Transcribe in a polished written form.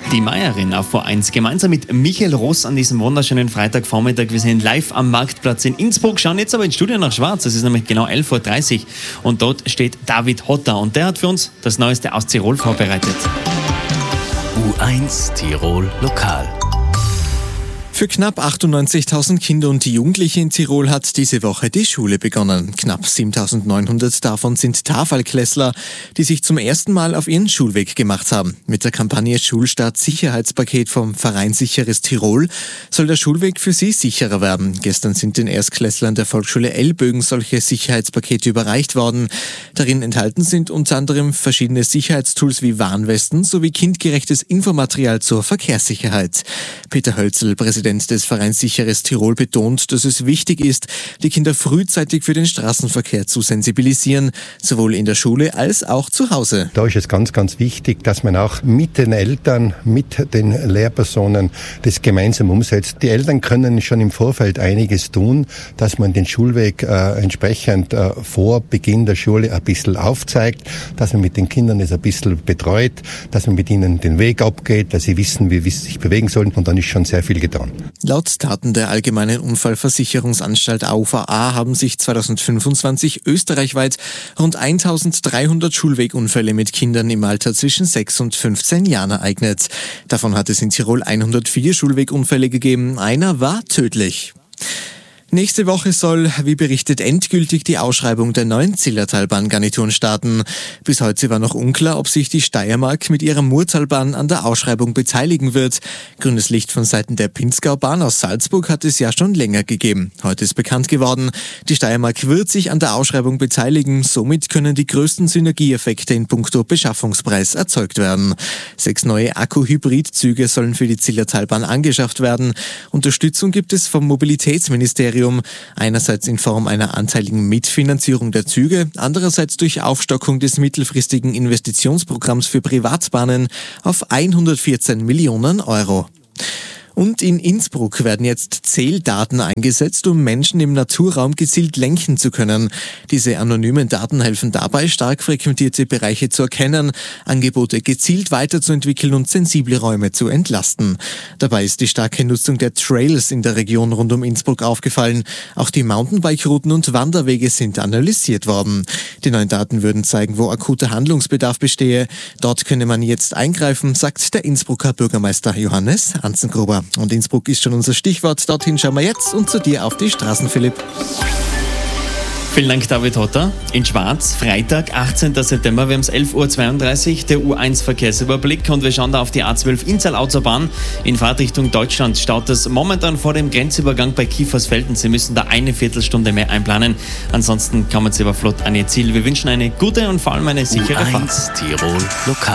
Die Meierin auf V1 gemeinsam mit Michael Ross an diesem wunderschönen Freitagvormittag. Wir sind live am Marktplatz in Innsbruck, schauen jetzt aber ins Studio nach Schwarz. Es ist nämlich genau 11.30 Uhr und dort steht David Hotter und der hat für uns das Neueste aus Tirol vorbereitet. U1 Tirol Lokal. Für knapp 98.000 Kinder und Jugendliche in Tirol hat diese Woche die Schule begonnen. Knapp 7.900 davon sind Tafelklässler, die sich zum ersten Mal auf ihren Schulweg gemacht haben. Mit der Kampagne Schulstart Sicherheitspaket vom Verein Sicheres Tirol soll der Schulweg für sie sicherer werden. Gestern sind den Erstklässlern der Volksschule Elbögen solche Sicherheitspakete überreicht worden. Darin enthalten sind unter anderem verschiedene Sicherheitstools wie Warnwesten sowie kindgerechtes Infomaterial zur Verkehrssicherheit. Peter Hölzel, Präsident des Vereins Sicheres Tirol, betont, dass es wichtig ist, die Kinder frühzeitig für den Straßenverkehr zu sensibilisieren, sowohl in der Schule als auch zu Hause. Da ist es ganz, ganz wichtig, dass man auch mit den Eltern, mit den Lehrpersonen das gemeinsam umsetzt. Die Eltern können schon im Vorfeld einiges tun, dass man den Schulweg entsprechend vor Beginn der Schule ein bisschen aufzeigt, dass man mit den Kindern es ein bisschen betreut, dass man mit ihnen den Weg abgeht, dass sie wissen, wie sie sich bewegen sollen, und dann ist schon sehr viel getan. Laut Daten der Allgemeinen Unfallversicherungsanstalt AUVA haben sich 2025 österreichweit rund 1.300 Schulwegunfälle mit Kindern im Alter zwischen 6 und 15 Jahren ereignet. Davon hat es in Tirol 104 Schulwegunfälle gegeben. Einer war tödlich. Nächste Woche soll, wie berichtet, endgültig die Ausschreibung der neuen Zillertalbahn-Garnituren starten. Bis heute war noch unklar, ob sich die Steiermark mit ihrer Murtalbahn an der Ausschreibung beteiligen wird. Grünes Licht von Seiten der Pinzgaubahn aus Salzburg hat es ja schon länger gegeben. Heute ist bekannt geworden, die Steiermark wird sich an der Ausschreibung beteiligen. Somit können die größten Synergieeffekte in puncto Beschaffungspreis erzeugt werden. 6 neue Akku-Hybrid-Züge sollen für die Zillertalbahn angeschafft werden. Unterstützung gibt es vom Mobilitätsministerium. Einerseits in Form einer anteiligen Mitfinanzierung der Züge, andererseits durch Aufstockung des mittelfristigen Investitionsprogramms für Privatbahnen auf 114 Millionen Euro. Und in Innsbruck werden jetzt Zähldaten eingesetzt, um Menschen im Naturraum gezielt lenken zu können. Diese anonymen Daten helfen dabei, stark frequentierte Bereiche zu erkennen, Angebote gezielt weiterzuentwickeln und sensible Räume zu entlasten. Dabei ist die starke Nutzung der Trails in der Region rund um Innsbruck aufgefallen. Auch die Mountainbike-Routen und Wanderwege sind analysiert worden. Die neuen Daten würden zeigen, wo akuter Handlungsbedarf bestehe. Dort könne man jetzt eingreifen, sagt der Innsbrucker Bürgermeister Johannes Anzengruber. Und Innsbruck ist schon unser Stichwort. Dorthin schauen wir jetzt und zu dir auf die Straßen, Philipp. Vielen Dank, David Hotter. In Schwarz, Freitag, 18. September, wir haben es 11.32 Uhr, der U1-Verkehrsüberblick und wir schauen da auf die A12 Innsal-Autobahn. In Fahrtrichtung Deutschland staut es momentan vor dem Grenzübergang bei Kiefersfelden. Sie müssen da eine Viertelstunde mehr einplanen. Ansonsten kommen Sie aber flott an Ihr Ziel. Wir wünschen eine gute und vor allem eine sichere Fahrt. U1 Tirol Lokal.